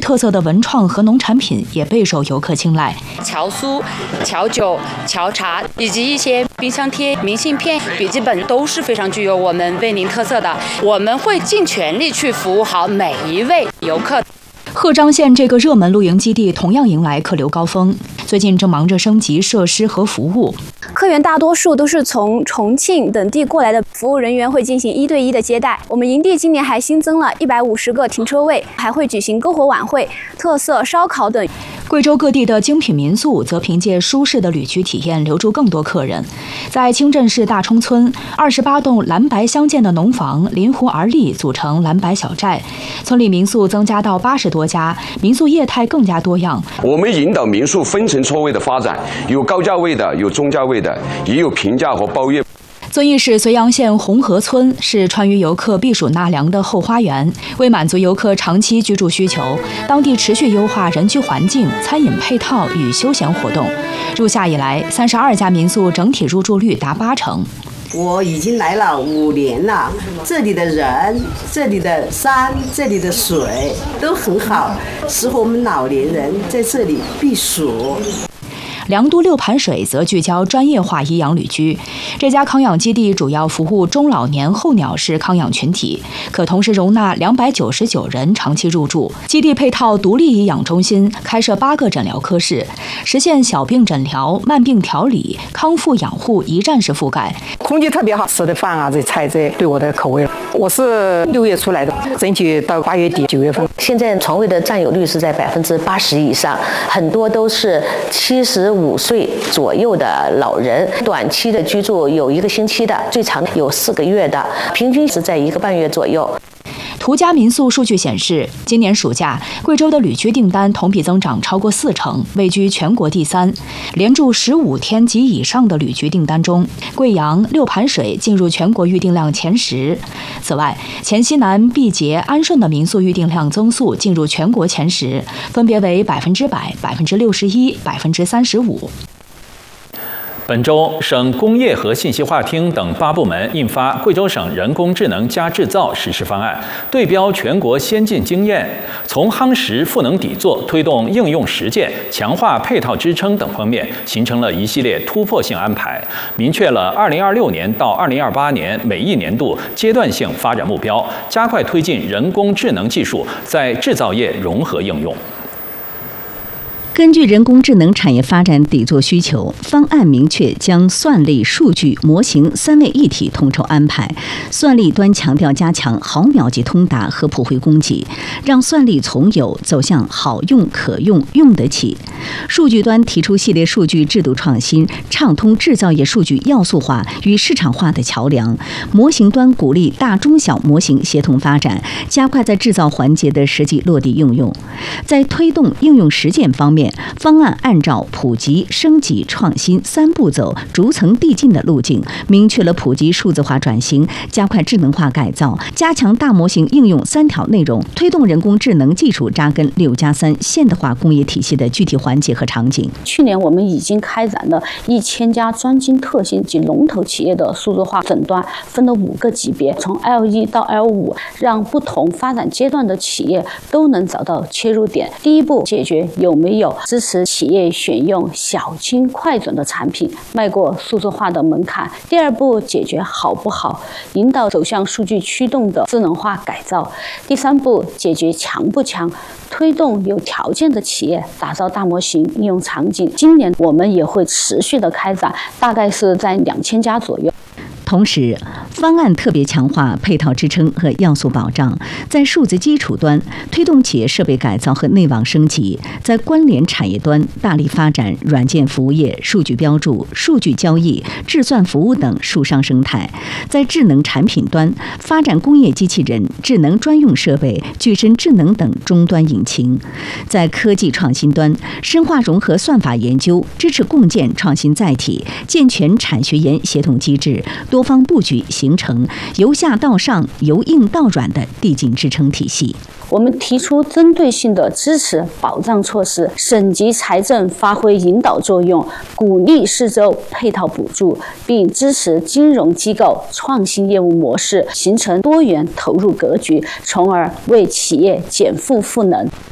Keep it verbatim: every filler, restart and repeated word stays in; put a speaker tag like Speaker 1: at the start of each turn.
Speaker 1: 特色的文创和农产品也备受游客青睐。
Speaker 2: 侨书、侨酒、侨茶，以及一些冰箱贴、明信片、笔记本都是非常具有我们威宁特色的。我们会尽全力去服务好每一位游客。
Speaker 1: 鹤章县这个热门露营基地同样迎来客流高峰，最近正忙着升级设施和服务。
Speaker 3: 客源大多数都是从重庆等地过来的，服务人员会进行一对一的接待。我们营地今年还新增了一百五十个停车位，还会举行篝火晚会、特色烧烤等。
Speaker 1: 贵州各地的精品民宿则凭借舒适的旅居体验留住更多客人。在清镇市大冲村，二十八栋蓝白相间的农房临湖而立，组成蓝白小寨。村里民宿增加到八十多家，民宿业态更加多样。
Speaker 4: 我们引导民宿分层错位的发展，有高价位的，有中价位的，也有平价和包月。
Speaker 1: 遵义市绥阳县红河村是川渝游客避暑纳凉的后花园，为满足游客长期居住需求，当地持续优化人居环境、餐饮配套与休闲活动。入夏以来，三十二家民宿整体入住率达八成。
Speaker 5: 我已经来了五年了，这里的人、这里的山、这里的水都很好，适合我们老年人在这里避暑。
Speaker 1: 良都六盘水则聚焦专业化医养旅居，这家康养基地主要服务中老年候鸟式康养群体，可同时容纳两百九十九人长期入住。基地配套独立医养中心，开设八个诊疗科室，实现小病诊疗、慢病调理、康复养护一站式覆盖。
Speaker 6: 空气特别好，吃的饭啊，这菜这对我的口味。我是六月出来的，争取到八月底九月份。
Speaker 7: 现在床位的占有率是在百分之八十以上，很多都是七十五岁左右的老人，短期的居住有一个星期的，最长有四个月的，平均是在一个半月左右。
Speaker 1: 途家民宿数据显示，今年暑假贵州的旅居订单同比增长超过四成，位居全国第三。连住十五天及以上的旅居订单中，贵阳、六盘水进入全国预订量前十。此外，黔西南、毕节、安顺的民宿预订量增速进入全国前十，分别为百分之百、百分之六十一、百分之三十五。
Speaker 8: 本周，省工业和信息化厅等八部门印发《贵州省人工智能加制造实施方案》，对标全国先进经验，从夯实赋能底座、推动应用实践、强化配套支撑等方面，形成了一系列突破性安排，明确了二零二六年到二零二八年每一年度阶段性发展目标，加快推进人工智能技术在制造业融合应用。
Speaker 9: 根据人工智能产业发展底座需求，方案明确将算力、数据、模型三位一体统筹安排。算力端强调加强毫秒级通达和普惠供给，让算力从有走向好用、可用、用得起。数据端提出系列数据制度创新，畅通制造业数据要素化与市场化的桥梁。模型端鼓励大中小模型协同发展，加快在制造环节的实际落地应用。在推动应用实践方面，方案按照普及、升级、创新三步走逐层递进的路径，明确了普及数字化转型、加快智能化改造、加强大模型应用三条内容，推动人工智能技术扎根六加三现代化工业体系的具体环节和场景。
Speaker 10: 去年我们已经开展了一千家专精特新及龙头企业的数字化诊断，分了五个级别，从 L 一 到 L 五，让不同发展阶段的企业都能找到切入点。第一步，解决有没有支持企业选用小精快准的产品，迈过数字化的门槛。第二步，解决好不好，引导走向数据驱动的智能化改造。第三步，解决强不强，推动有条件的企业打造大模型应用场景。今年我们也会持续的开展，大概是在两千家左右。
Speaker 9: 同时，方案特别强化配套支撑和要素保障，在数字基础端推动企业设备改造和内网升级；在关联产业端大力发展软件服务业、数据标注、数据交易、智算服务等数商生态；在智能产品端发展工业机器人、智能专用设备、具身智能等终端引擎；在科技创新端深化融合算法研究，支持共建创新载体，健全产学研协同机制，多方布局，形成由下到上、由硬到软的递进支撑体系。
Speaker 10: 我们提出针对性的支持保障措施，省级财政发挥引导作用，鼓励四周配套补助，并支持金融机构创新业务模式，形成多元投入格局，从而为企业减负赋能。